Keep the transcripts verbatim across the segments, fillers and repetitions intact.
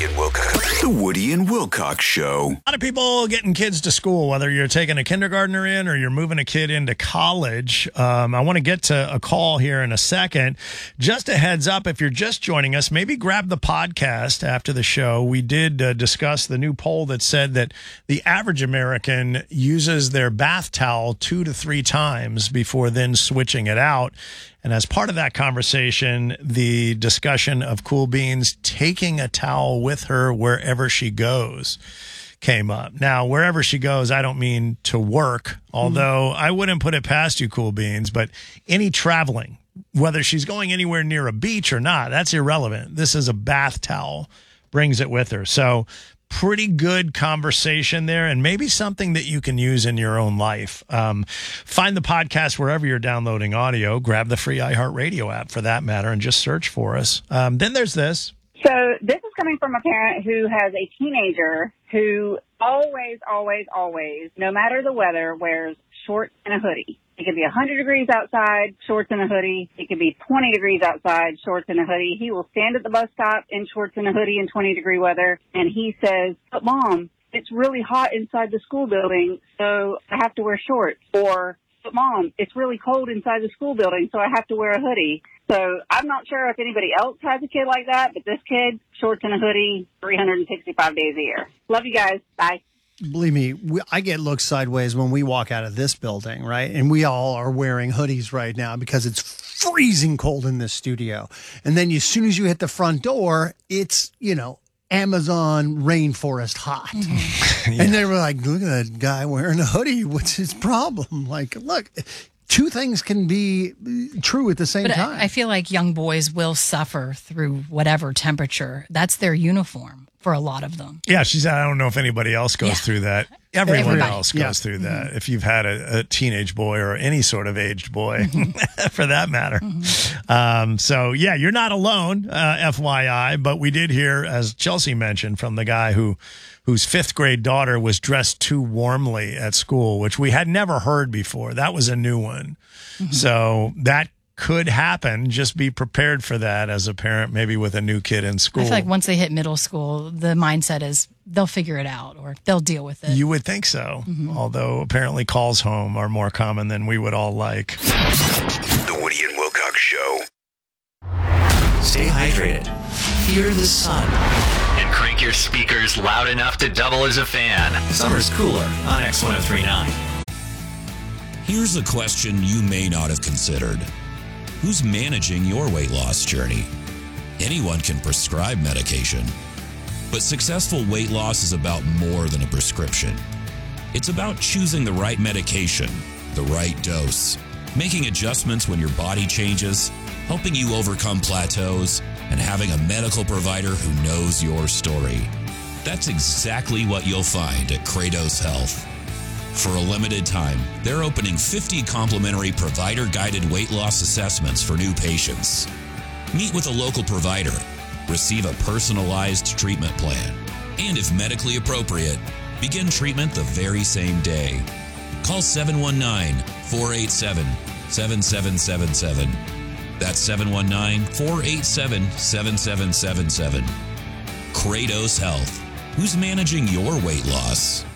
Woody and Wilcox. The Woody and Wilcox Show. A lot of people getting kids to school, whether you're taking a kindergartner in or you're moving a kid into college. Um, I want to get to a call here in a second. Just a heads up, if you're just joining us, maybe grab the podcast after the show. We did uh, discuss the new poll that said that the average American uses their bath towel two to three times before then switching it out. And as part of that conversation, the discussion of Cool Beans taking a towel with her wherever she goes came up. Now, wherever she goes, I don't mean to work, although mm. I wouldn't put it past you, Cool Beans, but any traveling, whether she's going anywhere near a beach or not, that's irrelevant. This is a bath towel, brings it with her. So pretty good conversation there, and maybe something that you can use in your own life. Um, find the podcast wherever you're downloading audio. Grab the free iHeartRadio app for that matter, and just search for us. Um, then there's this. So this is coming from a parent who has a teenager who always, always, always, no matter the weather, wears shorts and a hoodie. It could be one hundred degrees outside, shorts and a hoodie. It could be twenty degrees outside, shorts and a hoodie. He will stand at the bus stop in shorts and a hoodie in twenty degree weather, and he says, "But Mom, it's really hot inside the school building, so I have to wear shorts." Or, "But Mom, it's really cold inside the school building, so I have to wear a hoodie." So I'm not sure if anybody else has a kid like that, but this kid, shorts and a hoodie, three hundred sixty-five days a year. Love you guys. Bye. Believe me, we, I get looked sideways when we walk out of this building, right? And we all are wearing hoodies right now because it's freezing cold in this studio. And then as soon as you hit the front door, it's, you know, Amazon rainforest hot. Mm-hmm. yeah. And they were like, look at that guy wearing a hoodie. What's his problem? Like, look, two things can be true at the same but time. I, I feel like young boys will suffer through whatever temperature. That's their uniform for a lot of them. Yeah, she said, I don't know if anybody else goes yeah. through that. Everyone Everybody. else goes yeah. through that. Mm-hmm. If you've had a, a teenage boy or any sort of aged boy, mm-hmm. for that matter. Mm-hmm. Um, so, yeah, you're not alone, uh, F Y I. But we did hear, as Chelsea mentioned, from the guy who whose fifth grade daughter was dressed too warmly at school, which we had never heard before. That was a new one. Mm-hmm. So that could happen. Just be prepared for that as a parent, maybe with a new kid in school. I feel like once they hit middle school, the mindset is they'll figure it out or they'll deal with it. You would think so, mm-hmm. although apparently calls home are more common than we would all like. The Woody and Wilcox Show. Stay hydrated. Fear the sun. And crank your speakers loud enough to double as a fan. Summer's cooler on X ten thirty-nine. Here's a question you may not have considered. Who's managing your weight loss journey? Anyone can prescribe medication, but successful weight loss is about more than a prescription. It's about choosing the right medication, the right dose, making adjustments when your body changes, helping you overcome plateaus, and having a medical provider who knows your story. That's exactly what you'll find at Kratos Health. For a limited time, they're opening fifty complimentary provider-guided weight loss assessments for new patients. Meet with a local provider, receive a personalized treatment plan, and if medically appropriate, begin treatment the very same day. Call seven one nine, four eight seven, seven seven seven seven. That's seven one nine, four eight seven, seven seven seven seven. Kratos Health. Who's managing your weight loss?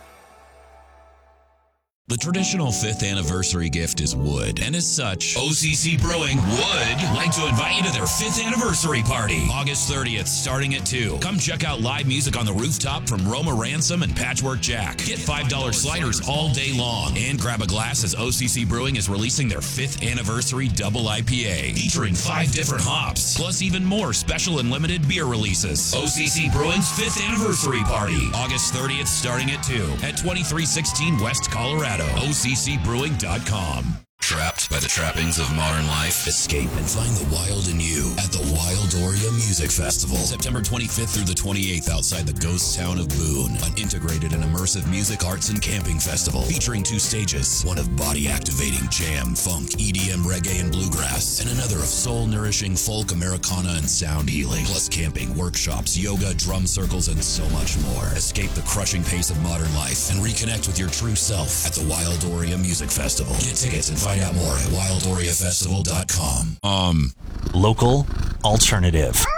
The traditional fifth anniversary gift is wood, and as such, O C C Brewing would like to invite you to their fifth anniversary party, August thirtieth, starting at two. Come check out live music on the rooftop from Roma Ransom and Patchwork Jack. Get five dollar sliders all day long, and grab a glass as O C C Brewing is releasing their fifth anniversary double I P A, featuring five different hops, plus even more special and limited beer releases. O C C Brewing's fifth anniversary party, August thirtieth, starting at two, at twenty-three sixteen West Colorado. O C C brewing dot com. Trapped by the trappings of modern life? Escape and find the wild in you at the Wildoria Music Festival. September twenty-fifth through the twenty-eighth outside the ghost town of Boone. An integrated and immersive music, arts, and camping festival featuring two stages. One of body-activating jam, funk, E D M, reggae, and bluegrass. And another of soul-nourishing folk, Americana, and sound healing. Plus camping, workshops, yoga, drum circles, and so much more. Escape the crushing pace of modern life and reconnect with your true self at the Wildoria Music Festival. Get tickets and find out more at wildoria festival dot com. Um, local alternative.